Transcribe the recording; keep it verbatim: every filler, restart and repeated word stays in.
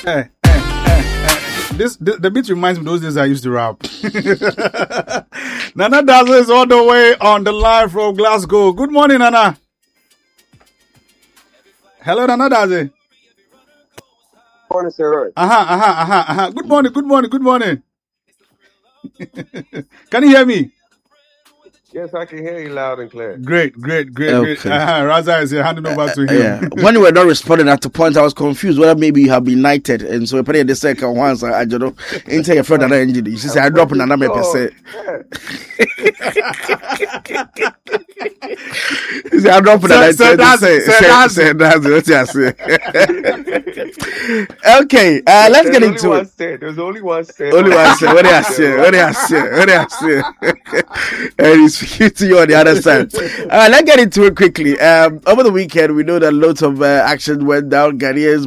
eh, eh, eh. This, this the beat reminds me of those days I used to rap. Nana Dazzle is all the way on the line from Glasgow. Good morning, Nana. Hello, Nana Dazzle. Morning, sir. Uh-huh, uh-huh, uh-huh, uh-huh. Good morning, good morning, good morning. Can you hear me? Yes, I can hear you loud and clear. Great, great, great, Okay. great. Uh-huh. Raza is here, handing over to Uh, him. yeah. When you were not responding at the point, I was confused whether maybe you have been knighted, and so I put the second one. So I don't know. Into your friend and engine. She said, "I drop another percent." He said, "I drop another." Say that's Say that's say that's what you say. Okay, uh, let's get into it. Said. There's only one said. Only one say. What do I say? What do I say? What do I say? And he's speaking to you on the other side. All right, let's get into it quickly. Um, over the weekend, we know that lots of uh, action went down. Ghanaians